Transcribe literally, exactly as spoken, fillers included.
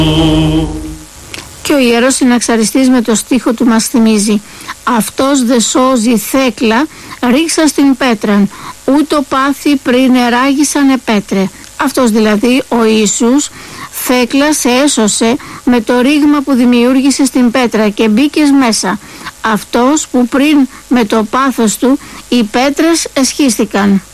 Και ο Ιερός Συναξαριστής με το στίχο του μας θυμίζει: «Αυτός δε σώζει θέκλα, ρίξα στην πέτραν, ούτω πάθη πριν εράγησαν επέτρε». Αυτός δηλαδή ο Ιησούς θέκλα σε έσωσε με το ρήγμα που δημιούργησε στην πέτρα και μπήκες μέσα. Αυτός που πριν με το πάθος του οι πέτρες εσχίστηκαν.